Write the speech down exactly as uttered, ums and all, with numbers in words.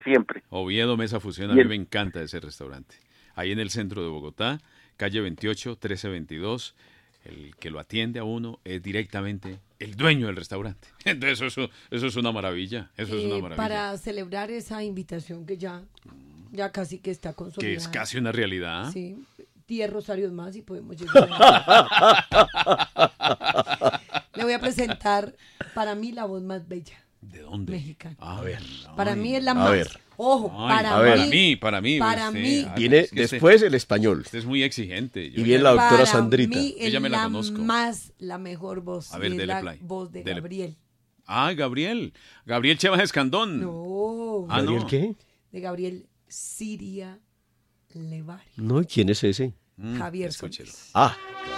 siempre. Oviedo Mesa Fusión, a Y mí el- me encanta ese restaurante. Ahí en el centro de Bogotá, calle veintiocho, trece veintidós. El que lo atiende a uno es directamente el dueño del restaurante. Entonces eso, eso es una maravilla. Eso es una Eh, maravilla. para celebrar esa invitación que ya, ya casi que está consolidada. Que es casi una realidad. Sí, diez rosarios más y podemos llegar. a- Le voy a presentar para mí la voz más bella ¿De dónde? mexicana. A ver. Para mí es la a más. ver. Ojo, Ay, para, a ver. para mí, mí, para mí. para usted, mí. ay, Viene es que este- después el español. Usted es muy exigente. Yo Y viene ya- la doctora para Sandrita. mí es Ella me la la conozco. más, la mejor voz. A ver, y es dele la play. voz de Dele. Gabriel. Ah, Gabriel. Gabriel Chevas Escandón. No, Ah, ¿Gabriel no. qué? de Gabriel Siria Levari. No, ¿quién es ese? Mm, Javier escúchelo. Solís. Ah,